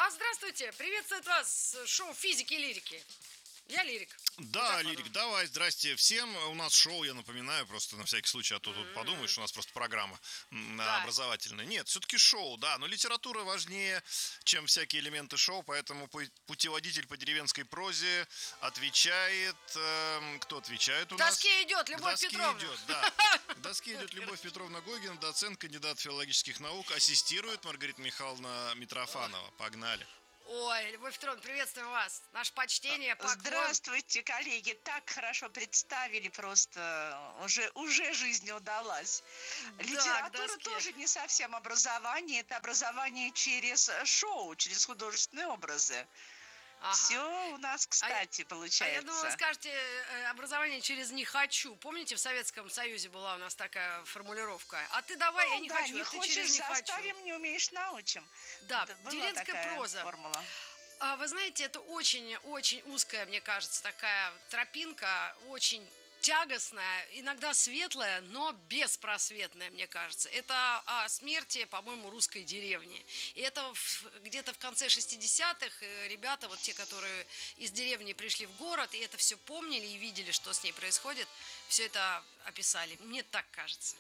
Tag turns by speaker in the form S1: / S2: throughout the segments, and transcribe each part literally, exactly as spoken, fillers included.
S1: А, здравствуйте! Приветствует вас шоу «Физики и лирики». Я лирик.
S2: Да, Лирик, давай, здрасте всем. У нас шоу, я напоминаю, просто на всякий случай, а то тут подумаешь, у нас просто программа
S1: Да.
S2: образовательная. Нет, все-таки шоу, да, но литература важнее, чем всякие элементы шоу, поэтому путеводитель по деревенской прозе отвечает... э, кто отвечает у
S1: К
S2: нас?
S1: доске идет Любовь
S2: К доске
S1: Петровна.
S2: идет, да. К доске идет Любовь Петровна Гогина, доцент, кандидат филологических наук, ассистирует Маргарита Михайловна Митрофанова. Погнали.
S1: Ой, Любовь Петровна, приветствуем вас. Наше почтение, поклон.
S3: Здравствуйте, коллеги. Так хорошо представили, просто уже, уже жизнь удалась.
S1: Да,
S3: Литература
S1: к доске.
S3: тоже не совсем образование. Это образование через шоу, через художественные образы.
S1: Ага.
S3: Все у нас, кстати,
S1: А
S3: получается.
S1: я думала, вы скажете э, образование через «не хочу». Помните, в Советском Союзе была у нас такая формулировка? А ты давай,
S3: Ну,
S1: я не
S3: да,
S1: хочу,
S3: не
S1: а ты
S3: хочешь,
S1: через «не хочу».
S3: заставим, не умеешь, научим.
S1: Да,
S3: Да, была
S1: деревенская
S3: такая
S1: проза.
S3: формула.
S1: А вы знаете, это очень-очень узкая, мне кажется, такая тропинка, очень тягостная, иногда светлая, но беспросветная, мне кажется. Это о смерти, по-моему, русской деревни. И это в- где-то в конце шестидесятых э, ребята, вот те, которые из деревни пришли в город, и это все помнили и видели, что с ней происходит, все это описали. Мне так кажется.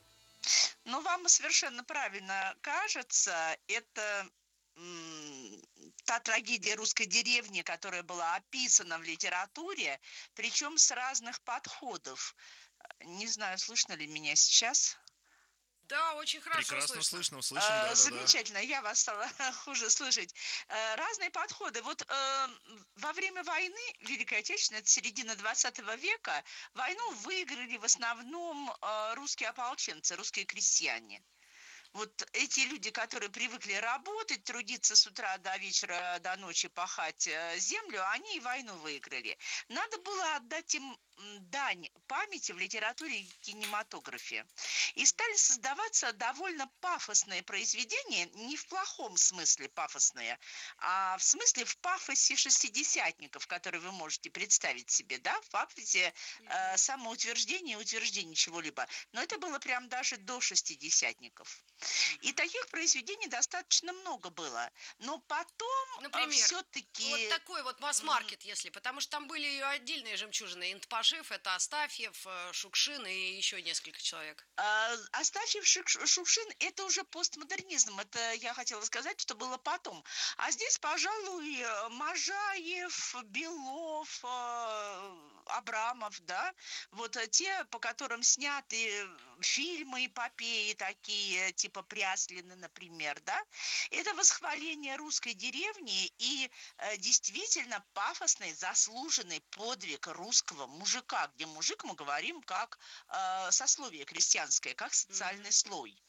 S3: Ну, вам совершенно правильно кажется, это м, та трагедия русской деревни, которая была описана в литературе, причем с разных подходов. Не знаю, слышно ли меня сейчас?
S1: Да, очень хорошо
S2: Прекрасно
S1: слышно.
S2: слышно, слышим,
S3: Э,
S2: да-да-да.
S3: Замечательно, я вас стала хуже слышать. Э, Разные подходы. Вот э, во время войны, Великой Отечественной, это середина двадцатого века, войну выиграли в основном э, русские ополченцы, русские крестьяне. Вот эти люди, которые привыкли работать, трудиться с утра до вечера, до ночи, пахать э, землю, они и войну выиграли. Надо было отдать им м, дань памяти в литературе и кинематографе. И стали создаваться довольно пафосные произведения, не в плохом смысле пафосные, а в смысле в пафосе шестидесятников, которые вы можете представить себе, да, в пафосе э, самоутверждения и утверждения чего-либо. Но это было прям даже до шестидесятников. И таких произведений достаточно много было. Но потом
S1: Например,
S3: все-таки...
S1: вот такой вот масс-маркет, если, потому что там были и отдельные жемчужины. Интпашев, это Астафьев, э, Шукшин и еще несколько человек.
S3: А, Астафьев, Шик- Шукшин – это уже постмодернизм. Это я хотела сказать, что было потом. А здесь, пожалуй, Можаев, Белов, э, Абрамов, да, вот э, те, по которым сняты фильмы, эпопеи такие, типа Пряслины, например, да, это восхваление русской деревни и э, действительно пафосный, заслуженный подвиг русского мужика, где мужик мы говорим как э, сословие крестьянское, как социальный слой.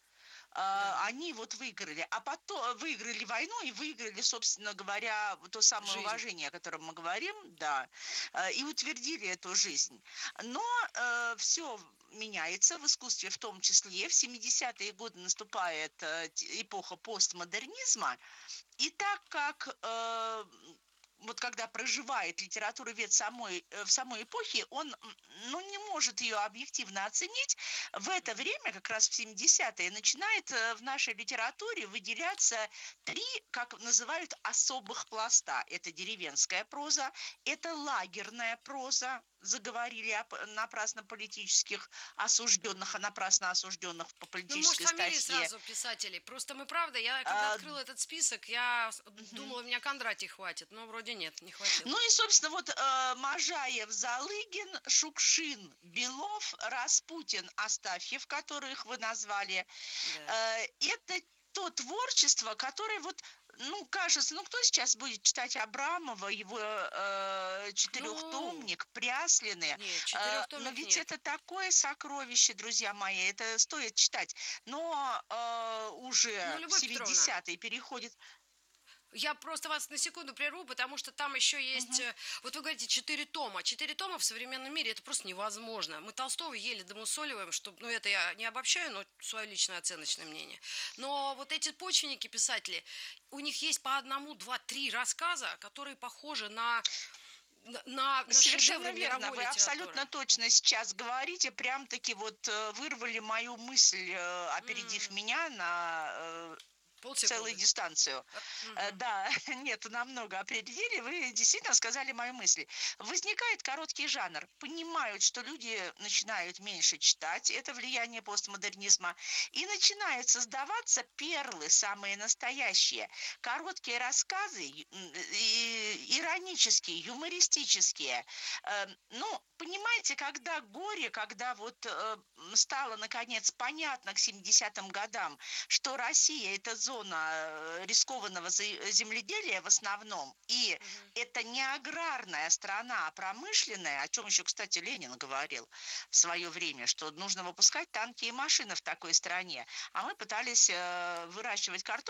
S1: Да.
S3: Они вот выиграли, а потом выиграли войну и выиграли, собственно говоря, то самое
S1: Жизнь.
S3: уважение, о котором мы говорим, да, э, и утвердили эту жизнь. Но э, все меняется в искусстве, в том числе в семидесятые годы наступает э, т- эпоха постмодернизма, и так как э, вот когда проживает литературовед самой, э, в самой эпохе, он м, ну, не может ее объективно оценить. В это время, как раз в семидесятые, начинает э, в нашей литературе выделяться три, как называют, особых пласта. Это деревенская проза, это лагерная проза, заговорили о п- напрасно политических осужденных, о напрасно осужденных по
S1: Ну, может,
S3: политической
S1: фамилии
S3: статье.
S1: сразу писателей. Просто мы, правда, я когда
S3: А,
S1: открыла этот список, я с- думала, меня Кондратий хватит, но вроде нет, не хватило.
S3: Ну и, собственно, вот э, Можаев, Залыгин, Шукшин, Белов, Распутин, Астафьев, которых вы назвали,
S1: Да.
S3: э, это то творчество, которое вот, ну, кажется, ну, кто сейчас будет читать Абрамова, его э, четырехтомник, Пряслины,
S1: Нет,
S3: Э, но
S1: четырехтомник
S3: ведь
S1: нет.
S3: это такое сокровище, друзья мои, это стоит читать. Но э,
S1: Ну,
S3: уже в
S1: Любовь Петровна,
S3: семидесятые переходит...
S1: я просто вас на секунду прерву, потому что там еще есть,
S3: Мгм.
S1: э, вот вы говорите, четыре тома. Четыре тома в современном мире это просто невозможно. Мы Толстого еле домусоливаем, чтобы, ну это я не обобщаю, но свое личное оценочное мнение. Но вот эти почвенники, писатели, у них есть по одному, два, три рассказа, которые похожи на, на, на на
S3: Совершенно
S1: шедевры
S3: верно.
S1: мировой
S3: Вы абсолютно
S1: литературы.
S3: точно сейчас говорите, прям-таки вот э, вырвали мою мысль, э, опередив
S1: М,
S3: меня на э, целую
S1: Полсекунды.
S3: дистанцию.
S1: Э,
S3: Э,
S1: мгм.
S3: Да, нет, намного определили. Вы действительно сказали мои мысли. Возникает короткий жанр. Понимают, что люди начинают меньше читать. Это влияние постмодернизма. И начинают создаваться перлы, самые настоящие. Короткие рассказы, й- м, и- иронические, юмористические. Э, Ну, понимаете, когда горе, когда вот э, м, стало наконец понятно к семидесятым годам, что Россия — это зона э, рискованного за- земледелия в основном, и
S1: Мгм.
S3: это не аграрная страна, а промышленная, о чем еще, кстати, Ленин говорил в свое время, что нужно выпускать танки и машины в такой стране. А мы пытались э, выращивать картошку